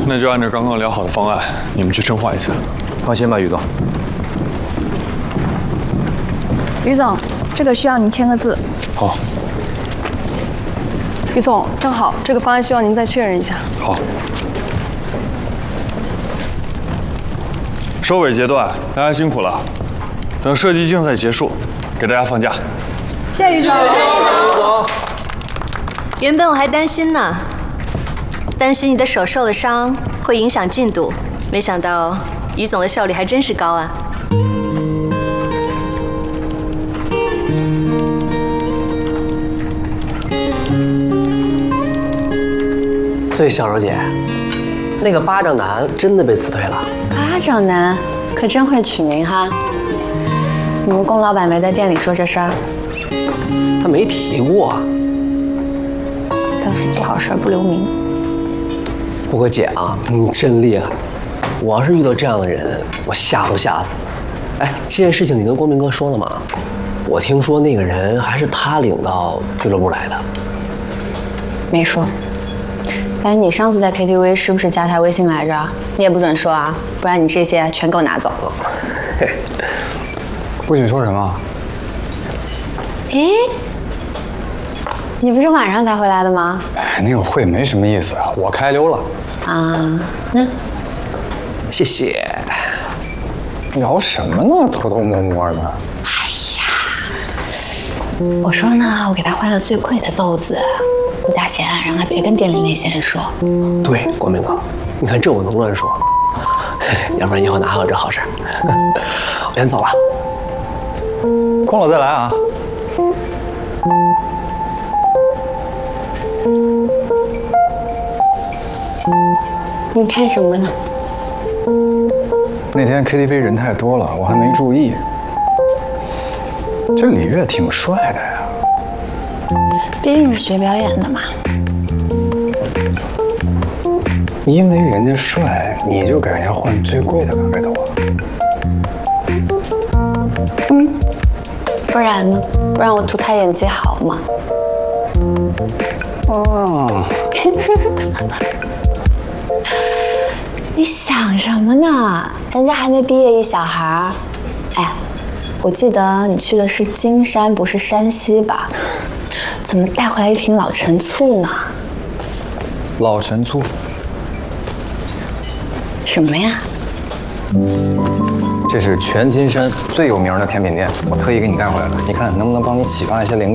那就按照刚刚聊好的方案，你们去深化一下。 放心吧，于总。 于总，这个需要您签个字。 好。 于总，正好这个方案需要您再确认一下。 好。收尾阶段，大家辛苦了。等设计竞赛结束，给大家放假。 谢谢于总。 原本我还担心呢，担心你的手受了伤会影响进度，没想到于总的效率还真是高啊。 所以小柔姐，那个巴掌男真的被辞退了？ 巴掌男可真会取名哈。你们龚老板没在店里说这事儿？ 他没提过。 倒是做好事不留名。 不过姐啊，你真厉害！我要是遇到这样的人，我吓都吓死了。哎，这件事情你跟光明哥说了吗？我听说那个人还是他领到俱乐部来的。 没说。哎，你上次在 KTV 是不是加他微信来着？你也不准说啊，不然你这些全给我拿走。 不许说什么？ 哎，你不是晚上才回来的吗？ 哎，那个会没什么意思啊，我开溜了。 啊，那谢谢。 聊什么呢？偷偷摸摸的。 哎呀，我说呢，我给他换了最贵的豆子，不加钱，让他别跟店里那些人说。 对，光明哥，你看这我能乱说，要不然以后哪还有这好事？我先走了。 空了再来啊。 你看什么呢？ 那天 KTV 人太多了，我还没注意。这李月挺帅的呀。 毕竟是学表演的嘛。 因为人家帅，你就给人家换最贵的咖啡豆啊？ 不然呢？不然我图他演技好嘛。 哦。 你想什么呢？人家还没毕业一小孩儿。哎，我记得你去的是金山，不是山西吧？怎么带回来一瓶老陈醋呢？ 老陈醋。 什么呀？ 这是全金山最有名的甜品店，我特意给你带回来的，你看能不能帮你启发一些灵感？